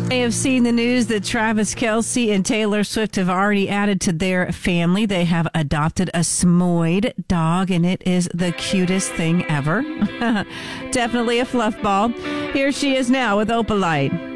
may have seen the news that Travis Kelce and Taylor Swift have already added to their family. They have adopted a Smoyed dog, and it is the cutest thing ever. Definitely a fluff ball. Here she is now with Opalite.